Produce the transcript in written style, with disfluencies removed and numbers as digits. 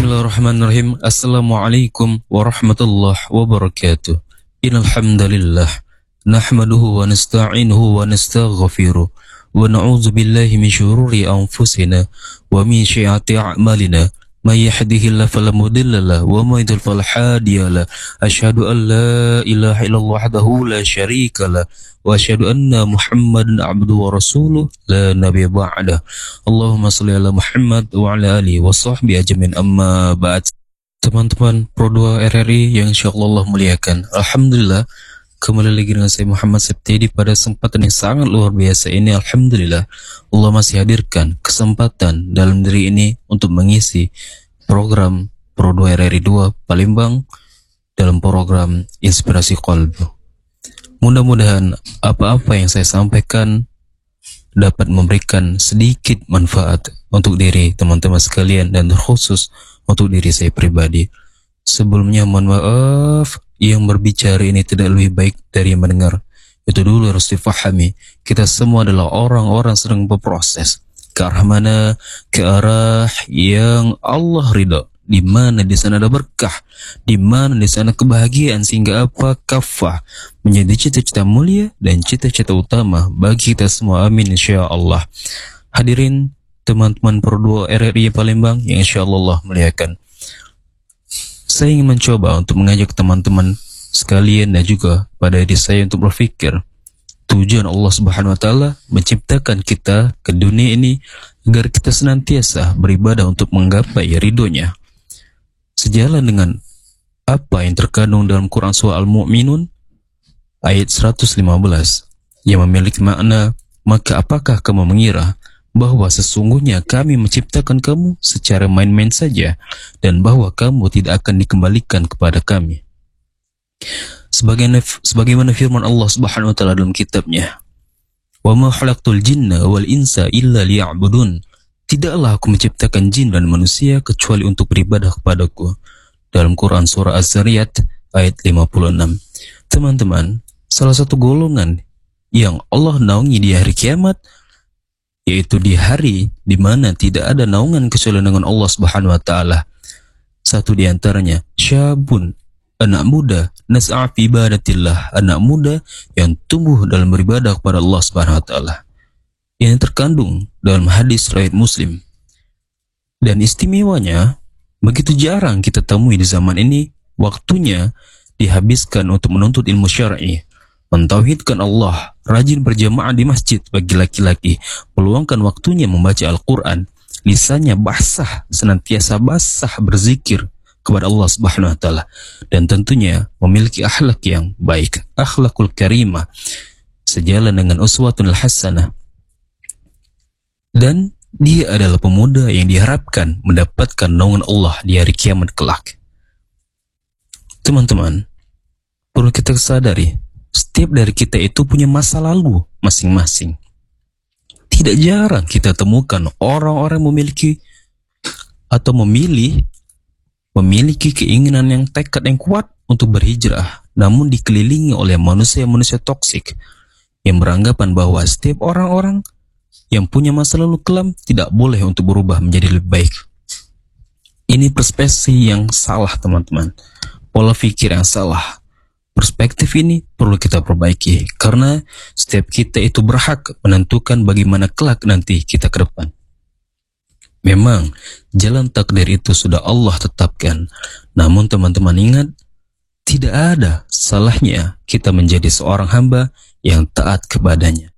Bismillahirrahmanirrahim. Assalamualaikum warahmatullahi wabarakatuh. Innal hamdalillah nahmaduhu wa nasta'inuhu wa nastaghfiruh wa na'udzu billahi min syururi anfusina wa min sayyiati a'malina. May yahdihillahu fala mudilla lahu wa may yudlil fala hadiya lahu. Asyhadu an la ilaha illallah wahdahu la syarika lahu wa asyhadu anna Muhammadan abduhu wa rasuluh la nabiyya ba'dah. Allahumma shalli ala Muhammad wa ala alihi wa sahbihi ajmain, amma ba'd. Teman-teman Pro 2 RRI yang insyaallah muliakan, alhamdulillah kembali lagi dengan saya Muhammad Septiadi pada kesempatan yang sangat luar biasa ini. Alhamdulillah Allah masih hadirkan kesempatan dalam diri ini untuk mengisi program Pro 2 RRI 2 Palembang dalam program Inspirasi Qalbu. Mudah-mudahan apa-apa yang saya sampaikan dapat memberikan sedikit manfaat untuk diri teman-teman sekalian dan terkhusus untuk diri saya pribadi. Sebelumnya mohon maaf, yang berbicara ini tidak lebih baik dari yang mendengar. Itu dulu harus difahami. Kita semua adalah orang-orang sedang berproses ke arah mana? Ke arah yang Allah ridha. Di mana di sana ada berkah, di mana di sana kebahagiaan, sehingga apa? Kafah menjadi cita-cita mulia dan cita-cita utama bagi kita semua. Amin insyaallah. Hadirin teman-teman Pro 2 RRI Palembang yang insyaallah muliakan. Saya ingin mencoba untuk mengajak teman-teman sekalian dan juga pada diri saya untuk berpikir tujuan Allah Subhanahu wa taala menciptakan kita ke dunia ini agar kita senantiasa beribadah untuk menggapai ridhonya. Sejalan dengan apa yang terkandung dalam Quran Surah Al-Mu'minun ayat 115 yang memiliki makna, maka apakah kamu mengira bahwa sesungguhnya kami menciptakan kamu secara main-main saja dan bahwa kamu tidak akan dikembalikan kepada kami. Sebagaimana firman Allah Subhanahu wa taala dalam kitabnya, "Wa ma khalaqtul jinna wal insa illa liya'budun." Tidaklah aku menciptakan jin dan manusia kecuali untuk beribadah kepadaku. Dalam Quran surah Az-Zariyat ayat 56. Teman-teman, salah satu golongan yang Allah naungi di hari kiamat, yaitu di hari di mana tidak ada naungan kecuali dengan Allah Subhanahu wa taala. Satu di antaranya syabun, anak muda, nas'a fi ibadatillah, anak muda yang tumbuh dalam beribadah kepada Allah Subhanahu wa taala. Yang terkandung dalam hadis riwayat Muslim. Dan istimewanya, begitu jarang kita temui di zaman ini. Waktunya dihabiskan untuk menuntut ilmu syar'i, mentauhidkan Allah, rajin berjamaah di masjid bagi laki-laki, meluangkan waktunya membaca Al-Quran, lisannya basah, senantiasa basah berzikir kepada Allah Subhanahu wa taala, dan tentunya memiliki akhlak yang baik, akhlakul karimah, sejalan dengan uswatul hasanah. Dan dia adalah pemuda yang diharapkan mendapatkan naungan Allah di hari kiamat kelak. Teman-teman, perlu kita sadari, setiap dari kita itu punya masa lalu masing-masing. Tidak jarang kita temukan orang-orang memiliki atau memiliki keinginan yang tekad yang kuat untuk berhijrah, namun dikelilingi oleh manusia-manusia toksik yang beranggapan bahwa setiap orang-orang yang punya masa lalu kelam tidak boleh untuk berubah menjadi lebih baik. Ini perspektif yang salah, teman-teman. Pola pikir yang salah. Perspektif ini perlu kita perbaiki, karena setiap kita itu berhak menentukan bagaimana kelak nanti kita ke depan. Memang jalan takdir itu sudah Allah tetapkan, namun teman-teman ingat, tidak ada salahnya kita menjadi seorang hamba yang taat kepadanya.